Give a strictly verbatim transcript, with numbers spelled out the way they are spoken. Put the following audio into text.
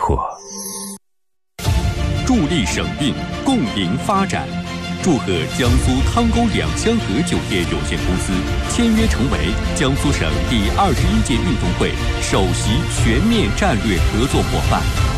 阔。 助力省运，共赢发展。祝贺江苏汤沟两香河酒业有限公司签约成为江苏省第二十一届运动会首席全面战略合作伙伴。